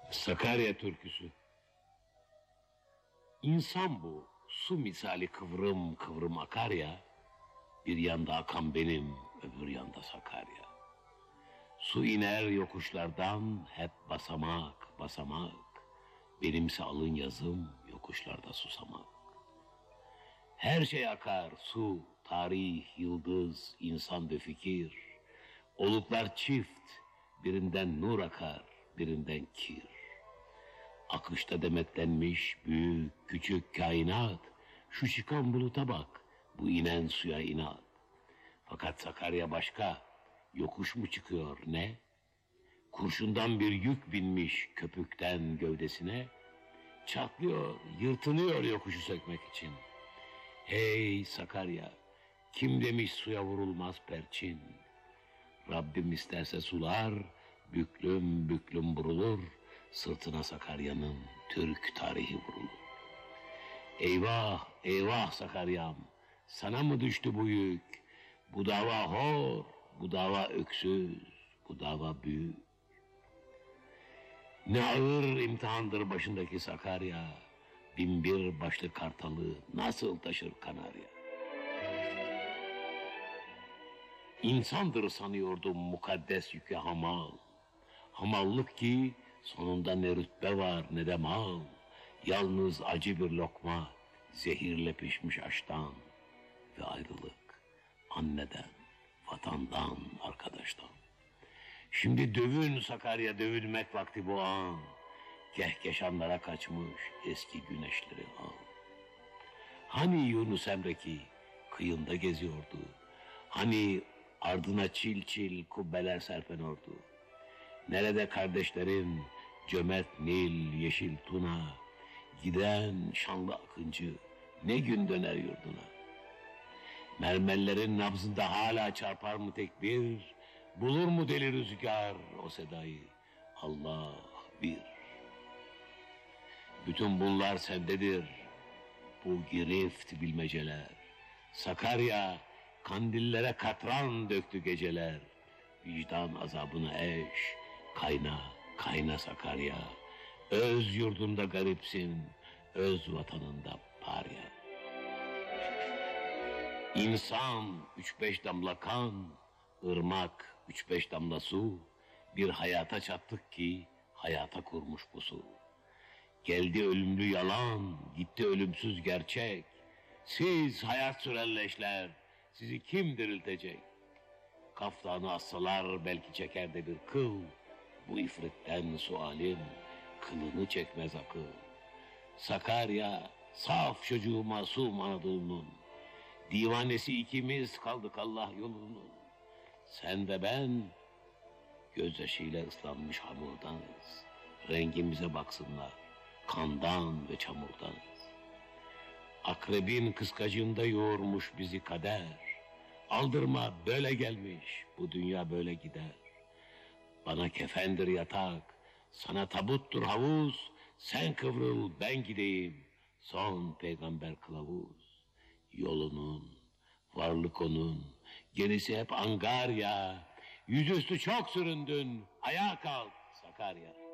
Sakarya türküsü. İnsan bu, su misali kıvrım kıvrım akar ya, bir yanda akan benim, öbür yanda Sakarya. Su iner yokuşlardan, hep basamak basamak, benimse alın yazım, yokuşlarda susamak. Her şey akar, su, tarih, yıldız, insan ve fikir. Oluklar çift, birinden nur akar, birinden kir. Akışta demetlenmiş büyük küçük kainat, şu çıkan buluta bak, bu inen suya inat. Fakat Sakarya başka, yokuş mu çıkıyor ne? Kurşundan bir yük binmiş köpükten gövdesine, çatlıyor, yırtınıyor yokuşu sökmek için. Hey Sakarya, kim demiş suya vurulmaz perçin? Rabbim isterse sular, büklüm büklüm vurulur, sırtına Sakarya'nın Türk tarihi vurulur. Eyvah, eyvah Sakarya'm, sana mı düştü bu yük? Bu dava hor, bu dava öksüz, bu dava büyük. Ne ağır imtihandır başındaki Sakarya, binbir başlı kartalı nasıl taşır Kanarya? İnsandır sanıyordum mukaddes yükü hamal. Hamallık ki sonunda ne rütbe var ne de mal. Yalnız acı bir lokma, zehirle pişmiş aştan. Ve ayrılık anneden, vatandan, arkadaştan. Şimdi dövün Sakarya, dövülmek vakti bu an. Kehkeşanlara kaçmış eski güneşleri al. Hani Yunus Emre ki kıyında geziyordu. Hani ardına çil çil kubbeler serpen ordu. Nerede kardeşlerin cömert Nil, yeşil Tuna, giden şanlı akıncı ne gün döner yurduna? Mermerlerin nabzında hala çarpar mı tekbir? Bulur mu deli rüzgar o sedayı? Allah bir. Bütün bunlar sendedir, bu girift bilmeceler. Sakarya kandillere katran döktü geceler. Vicdan azabına eş, kayna, kayna Sakarya. Öz yurdunda garipsin, öz vatanında parya. İnsan 3-5 damla kan, ırmak 3-5 damla su. Bir hayata çattık ki hayata kurmuş bu su. Geldi ölümlü yalan, gitti ölümsüz gerçek. Siz hayat süren leşler, sizi kim diriltecek? Kaftanı assalar belki çeker de bir kıl. Bu ifritten sualin kılını çekmez akıl. Sakarya, saf çocuğu masum Anadolu'nun. Divanesi ikimiz kaldık Allah yolunun. Sen ve ben gözyaşıyla ıslanmış hamurdanız. Rengimize baksınlar, kandan ve çamurdanız. Akrebin kıskacında yoğurmuş bizi kader. Aldırma böyle gelmiş, bu dünya böyle gider. Bana kefendir yatak, sana tabuttur havuz. Sen kıvrıl ben gideyim, son peygamber kılavuz. Yolunun, varlık onun, gerisi hep Angarya. Yüzüstü çok süründün, ayağa kalk Sakarya.